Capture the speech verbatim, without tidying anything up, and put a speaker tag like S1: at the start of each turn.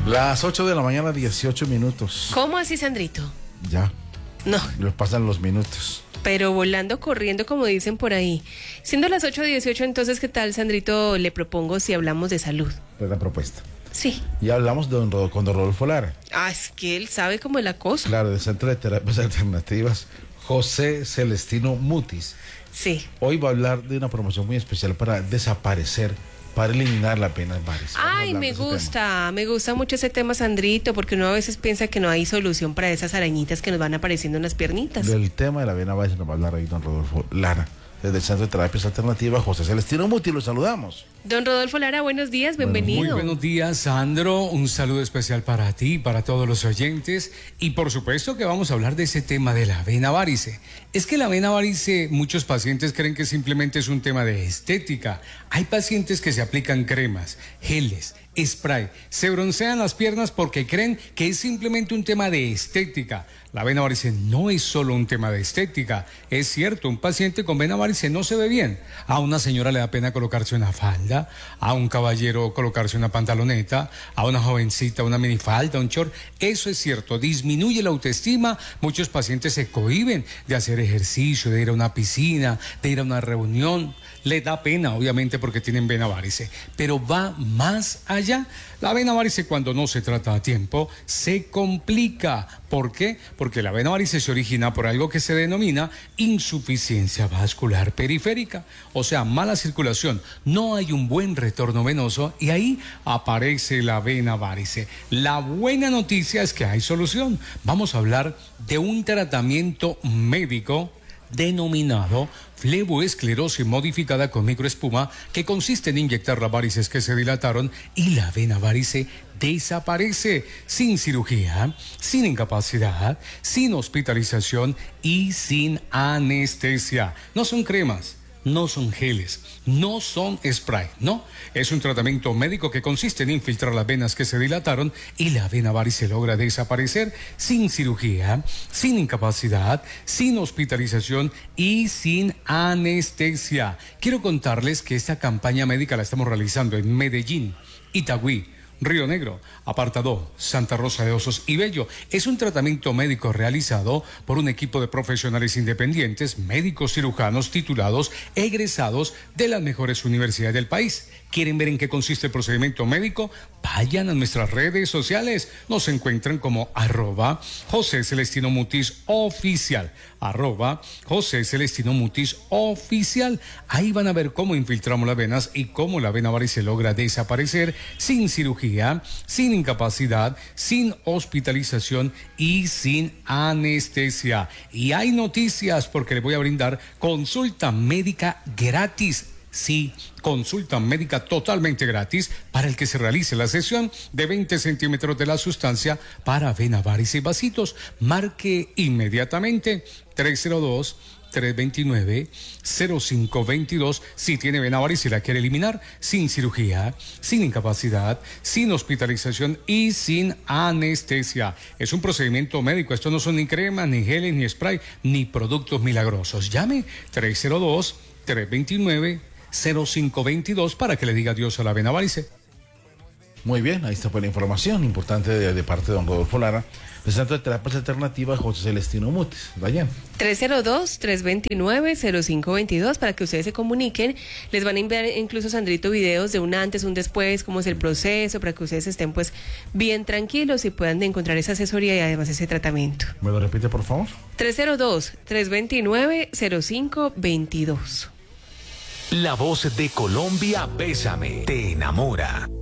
S1: Las ocho de la mañana, dieciocho minutos.
S2: ¿Cómo así, Sandrito?
S1: Ya.
S2: No.
S1: Les pasan los minutos.
S2: Pero volando, corriendo, como dicen por ahí. Siendo las ocho dieciocho, entonces, ¿qué tal, Sandrito? Le propongo si hablamos de salud.
S1: Pues la propuesta.
S2: Sí.
S1: Y hablamos de don Rodolfo, con don Rodolfo Lara.
S2: Ah, es que él sabe cómo es la cosa.
S1: Claro, del Centro de Terapias Alternativas, José Celestino Mutis.
S2: Sí.
S1: Hoy va a hablar de una promoción muy especial para desaparecer, para eliminar la pena varices.
S2: Ay, me gusta, me gusta mucho ese tema, Sandrito, porque uno a veces piensa que no hay solución para esas arañitas que nos van apareciendo en las piernitas.
S1: Del tema de la vena varices nos va a hablar ahí don Rodolfo Lara. Desde el Centro de Terapias Alternativas, José Celestino Mutis, lo saludamos.
S2: Don Rodolfo Lara, buenos días, bienvenido.
S3: Muy buenos días, Sandro. Un saludo especial para ti, para todos los oyentes. Y por supuesto que vamos a hablar de ese tema de la vena varice. Es que la vena varice, muchos pacientes creen que simplemente es un tema de estética. Hay pacientes que se aplican cremas, geles, spray, se broncean las piernas porque creen que es simplemente un tema de estética. La vena varice no es solo un tema de estética. Es cierto, un paciente con vena varice no se ve bien. A una señora le da pena colocarse una falda, a un caballero colocarse una pantaloneta, a una jovencita una minifalda, un short. Eso es cierto, disminuye la autoestima. Muchos pacientes se cohíben de hacer ejercicio, de ir a una piscina, de ir a una reunión. Le da pena, obviamente, porque tienen vena varice, pero va más allá. La vena varice, cuando no se trata a tiempo, se complica. ¿Por qué? Porque la vena varice se origina por algo que se denomina insuficiencia vascular periférica, o sea, mala circulación. No hay un buen retorno venoso y ahí aparece la vena varice. La buena noticia es que hay solución. Vamos a hablar de un tratamiento médico denominado fleboesclerosis modificada con microespuma, que consiste en inyectar las varices que se dilataron y la vena varice desaparece sin cirugía, sin incapacidad, sin hospitalización y sin anestesia. No son cremas, no son geles, no son spray, no. Es un tratamiento médico que consiste en infiltrar las venas que se dilataron y la vena varice logra desaparecer sin cirugía, sin incapacidad, sin hospitalización y sin anestesia. Quiero contarles que esta campaña médica la estamos realizando en Medellín, Itagüí, Río Negro, Apartadó, Santa Rosa de Osos y Bello. Es un tratamiento médico realizado por un equipo de profesionales independientes, médicos cirujanos titulados, egresados de las mejores universidades del país. ¿Quieren ver en qué consiste el procedimiento médico? Vayan a nuestras redes sociales. Nos encuentran como arroba José Celestino Mutis Oficial. Arroba José Celestino Mutis Oficial. Ahí van a ver cómo infiltramos las venas y cómo la vena varice logra desaparecer sin cirugía, sin incapacidad, sin hospitalización y sin anestesia. Y hay noticias porque le voy a brindar consulta médica gratis. Sí, consulta médica totalmente gratis para el que se realice la sesión de veinte centímetros de la sustancia para vena varice y vasitos. Marque inmediatamente tres cero dos, tres dos nueve, cero cinco dos dos si tiene vena varice y la quiere eliminar sin cirugía, sin incapacidad, sin hospitalización y sin anestesia. Es un procedimiento médico, esto no son ni cremas, ni geles, ni spray, ni productos milagrosos. Llame tres cero dos, tres dos nueve, cero cinco dos dos para que le diga adiós a la vena varice.
S1: Muy bien, ahí está pues la información importante de, de parte de don Rodolfo Lara, del Centro de Terapias Alternativas, José Celestino Mutis. Vayan.
S2: tres cero dos, tres dos nueve, cero cinco dos dos para que ustedes se comuniquen. Les van a enviar incluso, Sandrito, videos de un antes, un después, cómo es el proceso, para que ustedes estén pues bien tranquilos y puedan encontrar esa asesoría y además ese tratamiento.
S1: ¿Me lo repite, por favor?
S2: tres cero dos, tres dos nueve, cero cinco dos dos.
S4: La voz de Colombia, Bésame, te enamora.